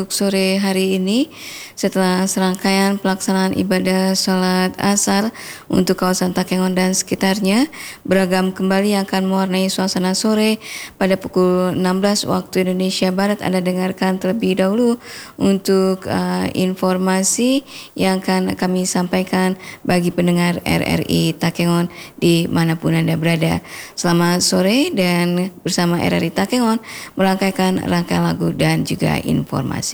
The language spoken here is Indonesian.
Sore hari ini, setelah serangkaian pelaksanaan ibadah sholat asar untuk kawasan Takengon dan sekitarnya, beragam kembali yang akan mewarnai suasana sore pada pukul 16 waktu Indonesia Barat. Anda dengarkan terlebih dahulu untuk informasi yang akan kami sampaikan bagi pendengar RRI Takengon dimanapun Anda berada. Selamat sore dan bersama RRI Takengon melangkaikan rangkaian lagu dan juga informasi.